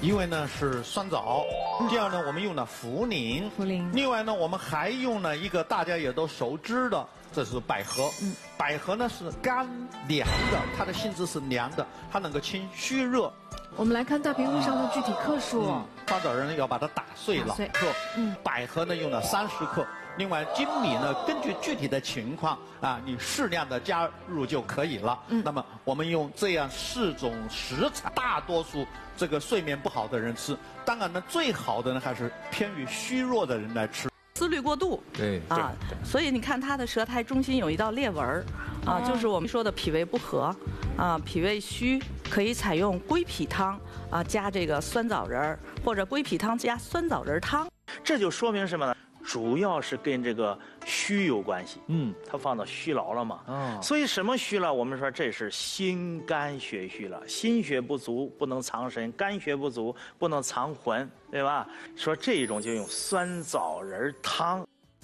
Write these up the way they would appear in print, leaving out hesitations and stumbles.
一位呢是酸枣，第二呢我们用了茯苓，另外呢我们还用了一个大家也都熟知的，这是百合。百合呢是甘凉的，它的性质是凉的，它能够清虚热。 我们来看大屏幕上的具体克数。 酸枣仁呢要把它打碎了克，百合呢用了30克。另外，粳米呢，根据具体的情况啊，你适量的加入就可以了。那么我们用这样4种食材，大多数这个睡眠不好的人吃，当然呢，最好的呢还是偏于虚弱的人来吃。 思虑过度， 对啊，所以你看他的舌苔中心有一道裂纹儿，啊，就是我们说的脾胃不和，啊，脾胃虚，可以采用归脾汤啊，加这个酸枣仁儿，或者归脾汤加酸枣仁汤。 这就说明什么呢？主要是跟这个虚有关系。它放到虚劳了嘛。所以什么虚了？我们说这是心肝血虚了，心血不足不能藏神，肝血不足不能藏魂，对吧？说这一种就用酸枣仁汤。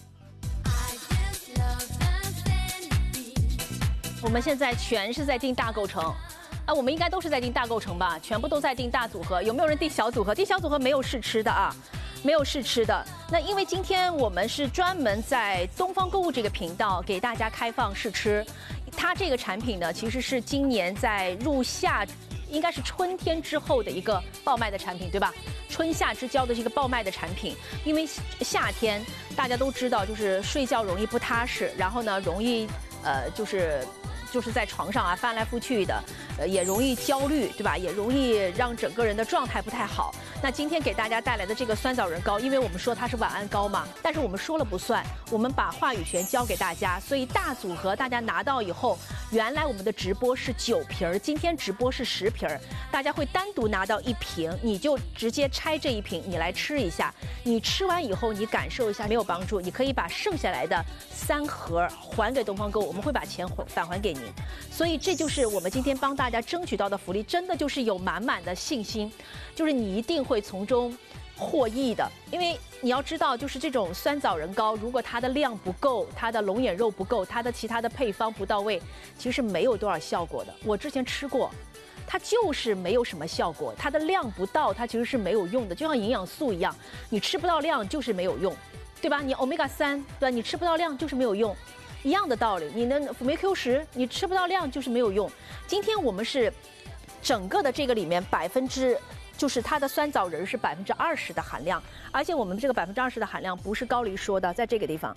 我们现在全是在定大构成。我们应该都是在定大构成吧？全部都在定大组合，有没有人定小组合？定小组合没有试吃的啊，没有试吃的。那因为今天我们是专门在东方购物这个频道给大家开放试吃，它这个产品呢，其实是今年在入夏，应该是春天之后的一个爆卖的产品，对吧？春夏之交的这个爆卖的产品，因为夏天大家都知道，就是睡觉容易不踏实，然后呢，容易就是在床上啊翻来覆去的，也容易焦虑，对吧？也容易让整个人的状态不太好。那今天给大家带来的这个酸枣仁膏，因为我们说它是晚安膏嘛，但是我们说了不算，我们把话语权交给大家，所以大组合大家拿到以后，原来我们的直播是9瓶儿，今天直播是10瓶儿，大家会单独拿到1瓶，你就直接拆这1瓶，你来吃一下，你吃完以后你感受一下没有帮助，你可以把剩下来的3盒还给东方购物，我们会把钱返还给您。所以这就是我们今天帮大家争取到的福利，真的就是有满满的信心，就是你一定会从中获益的。因为你要知道，就是这种酸枣仁膏，如果它的量不够，它的龙眼肉不够，它的其他的配方不到位，其实没有多少效果的。我之前吃过，它就是没有什么效果，它的量不到，它其实是没有用的，就像营养素一样，你吃不到量就是没有用，对吧？你 Omega-3，对吧？你吃不到量就是没有用。一样的道理，你的辅酶 Q10，你吃不到量就是没有用。今天我们是整个的这个里面就是它的酸枣仁是20%的含量，而且我们这个20%的含量不是高黎说的，在这个地方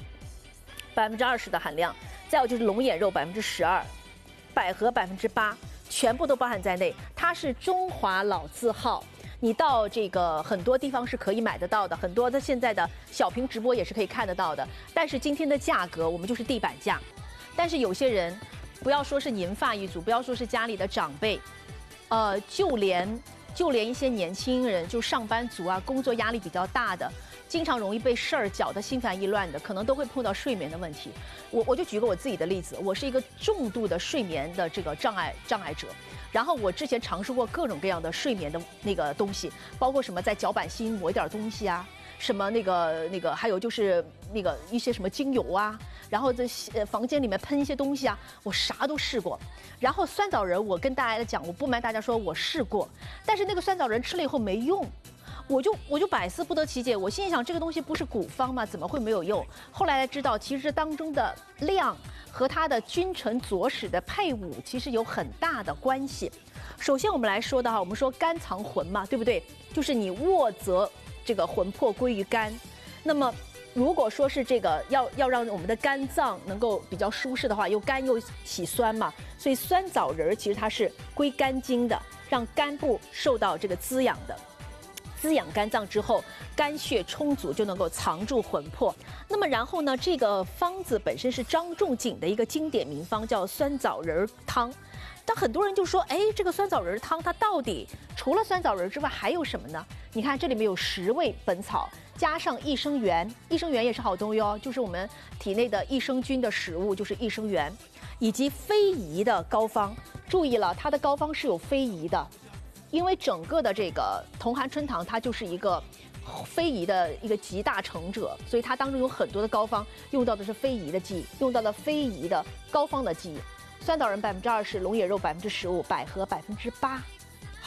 20%的含量，再有就是龙眼肉12%，百合8%，全部都包含在内。它是中华老字号。你到这个很多地方是可以买得到的，很多的现在的小屏直播也是可以看得到的。但是今天的价格我们就是地板价。但是有些人，不要说是银发一族，不要说是家里的长辈，就连一些年轻人，就上班族啊，工作压力比较大的，经常容易被事儿搅得心烦意乱的，可能都会碰到睡眠的问题。我就举个我自己的例子，我是一个重度的睡眠的这个障碍者。然后我之前尝试过各种各样的睡眠的那个东西，包括什么在脚板心抹一点东西啊，什么那个，还有就是那个一些什么精油啊，然后在房间里面喷一些东西啊，我啥都试过。然后酸枣仁，我跟大家讲，我不瞒大家说，我试过，但是那个酸枣仁吃了以后没用。我就百思不得其解，我心里想这个东西不是古方吗？怎么会没有用？后来才知道，其实当中的量和它的君臣佐使的配伍其实有很大的关系。首先我们来说的哈，我们说肝藏魂嘛，对不对？就是你卧则这个魂魄归于肝。那么如果说是这个要让我们的肝脏能够比较舒适的话，又肝又喜酸嘛，所以酸枣仁其实它是归肝经的，让肝部受到这个滋养的。滋养肝脏之后，肝血充足就能够藏住魂魄。那么然后呢，这个方子本身是张仲景的一个经典名方，叫酸枣仁汤。但很多人就说，哎，这个酸枣仁汤它到底除了酸枣仁之外还有什么呢？你看这里面有10味本草，加上益生元，益生元也是好东西哦，就是我们体内的益生菌的食物，就是益生元，以及非遗的膏方。注意了，它的膏方是有非遗的。因为整个的这个同寒春堂，它就是一个非遗的一个集大成者，所以它当中有很多的膏方用到的是非遗的记忆，用到了非遗的膏方的记忆。酸枣仁20%，龙眼肉15%，百合8%。好，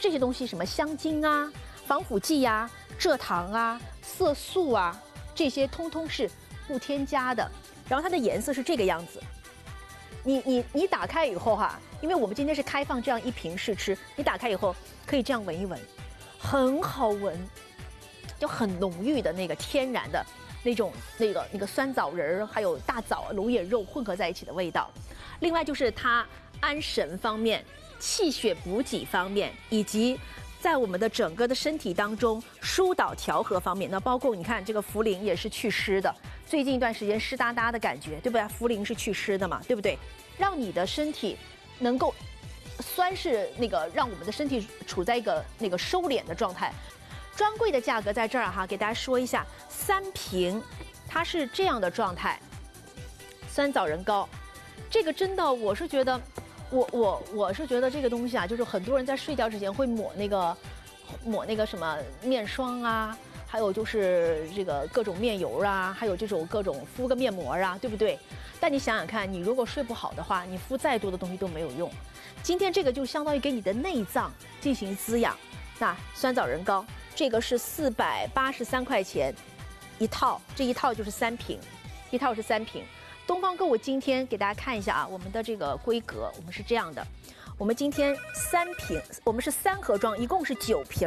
这些东西，什么香精啊、防腐剂呀、蔗糖啊、色素啊，这些通通是不添加的。然后它的颜色是这个样子。你打开以后哈，因为我们今天是开放这样一瓶试吃，你打开以后可以这样闻一闻，很好闻，就很浓郁的那个天然的那种那个酸枣仁儿，还有大枣、龙眼肉混合在一起的味道。另外就是它安神方面、气血补给方面，以及在我们的整个的身体当中疏导调和方面，那包括你看这个茯苓也是祛湿的，最近一段时间湿哒哒的感觉，对不对？茯苓是祛湿的嘛，对不对？让你的身体能够酸是那个让我们的身体处在一个那个收敛的状态。专柜的价格在这儿哈，给大家说一下，3瓶它是这样的状态，酸枣仁膏，这个真的我是觉得。我是觉得这个东西啊，就是很多人在睡觉之前会抹那个什么面霜啊，还有就是这个各种面油啊，还有这种各种敷个面膜啊，对不对？但你想想看，你如果睡不好的话，你敷再多的东西都没有用。今天这个就相当于给你的内脏进行滋养。那酸枣仁膏这个是483块钱一套，这一套就是3瓶，一套是3瓶。东方购物今天给大家看一下啊，我们的这个规格，我们是这样的，我们今天3瓶，我们是3盒装，一共是9瓶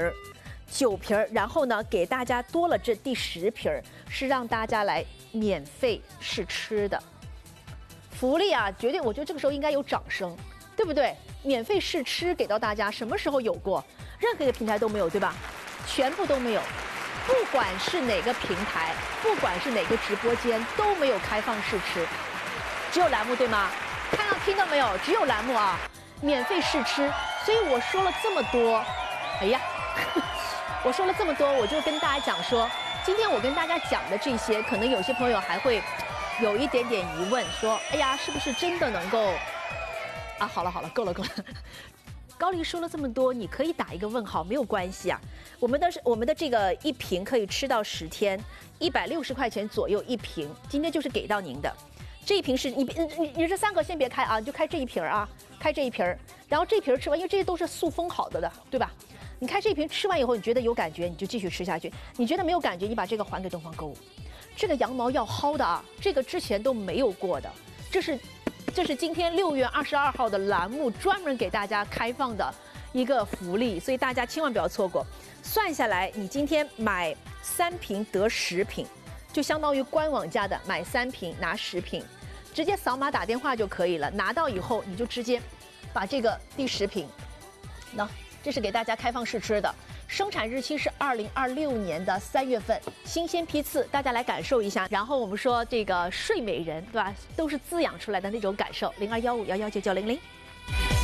，9瓶，然后呢给大家多了这第10瓶，是让大家来免费试吃的福利啊，绝对，我觉得这个时候应该有掌声，对不对？免费试吃给到大家，什么时候有过？任何一个平台都没有，对吧？全部都没有。不管是哪个平台，不管是哪个直播间，都没有开放试吃，只有栏目，对吗？听到没有？只有栏目啊，免费试吃。所以我说了这么多，哎呀，我说了这么多，我就跟大家讲说，今天我跟大家讲的这些，可能有些朋友还会有一点点疑问，说，哎呀，是不是真的能够？啊，好了，够了。高丽说了这么多，你可以打一个问号，没有关系啊。我们的这个一瓶可以吃到10天，160块钱左右一瓶。今天就是给到您的，这一瓶是你这3个先别开啊，你就开这一瓶啊，开这一瓶，然后这瓶吃完，因为这些都是塑封好的，对吧？你开这一瓶吃完以后，你觉得有感觉，你就继续吃下去；你觉得没有感觉，你把这个还给东方购物。这个羊毛要薅的啊，这个之前都没有过的，这是今天6月22号的栏目专门给大家开放的一个福利，所以大家千万不要错过。算下来，你今天买3瓶得10瓶，就相当于官网价的买3瓶拿10瓶，直接扫码打电话就可以了。拿到以后，你就直接把这个第10瓶，那这是给大家开放试吃的。生产日期是2026年的3月份，新鲜批次，大家来感受一下。然后我们说这个睡美人，对吧？都是滋养出来的那种感受。0215119900。